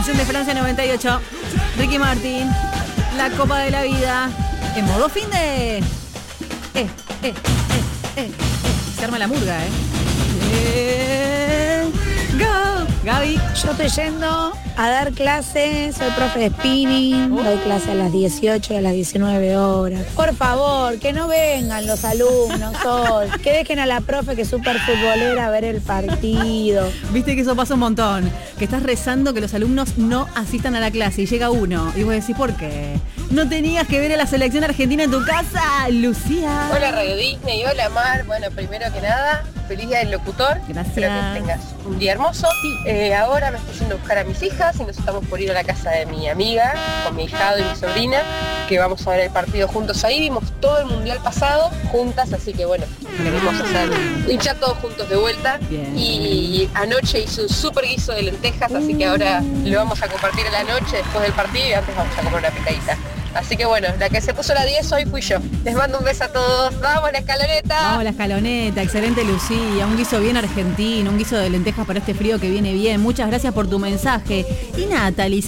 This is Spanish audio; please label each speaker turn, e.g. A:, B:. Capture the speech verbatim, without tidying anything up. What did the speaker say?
A: selección de Francia noventa y ocho. Ricky Martin, la Copa de la Vida, en modo fin de... Eh, eh, eh, eh, eh. Se arma la murga, ¿eh? eh go, Gaby.
B: Yo estoy yendo a dar clases, soy profe de spinning, uh. doy clase a las dieciocho y a las diecinueve horas. Por favor, que no vengan los alumnos hoy, que dejen a la profe que es súper futbolera a ver el partido.
A: Viste que eso pasa un montón, que estás rezando que los alumnos no asistan a la clase y llega uno y vos decís, ¿por qué? ¿No tenías que ver a la selección argentina en tu casa, Lucía?
C: Hola Radio Disney, hola Mar. Bueno, primero que nada, feliz día del locutor.
A: Gracias.
C: Espero que tengas un día hermoso.
A: Sí.
C: Eh, ahora me estoy yendo a buscar a mis hijas y nos estamos por ir a la casa de mi amiga, con mi hijado y mi sobrina, que vamos a ver el partido juntos ahí. Vimos todo el mundial pasado juntas, así que bueno, queremos hacer hinchar todos juntos de vuelta.
A: Bien.
C: Y anoche hice un súper guiso de lentejas, así que ahora lo vamos a compartir a la noche después del partido y antes vamos a comer una picadita. Así que bueno, la que se puso la diez hoy fui yo. Les mando un beso a todos. ¡Vamos, la escaloneta!
A: Vamos, la escaloneta. Excelente, Lucía. Un guiso bien argentino, un guiso de lentejas para este frío que viene bien. Muchas gracias por tu mensaje. Y Natalie,